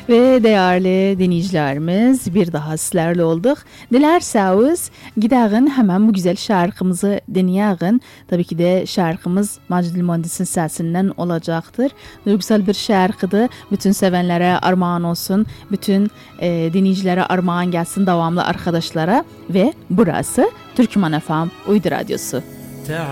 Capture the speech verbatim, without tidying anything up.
Ve değerli dinleyicilerimiz, bir daha sizlerle olduk. Dilerseniz gidelim hemen bu güzel şarkımızı dinleyelim. Tabii ki de şarkımız Macid Limondis'in sesinden olacaktır. Duygusal bir şarkıdı. Bütün sevenlere armağan olsun. Bütün e, dinleyicilere armağan gelsin, devamlı arkadaşlara. Ve burası Türkmen F M Uydu Radyosu.